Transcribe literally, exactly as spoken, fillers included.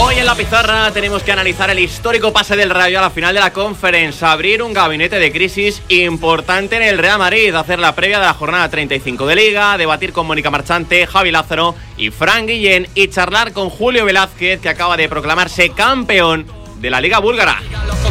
Hoy en la pizarra tenemos que analizar el histórico pase del Rayo a la final de la Conference, abrir un gabinete de crisis importante en el Real Madrid, hacer la previa de la jornada treinta y cinco de Liga, debatir con Mónica Marchante, Javi Lázaro y Fran Guillén y charlar con Julio Velázquez, que acaba de proclamarse campeón de la Liga Búlgara.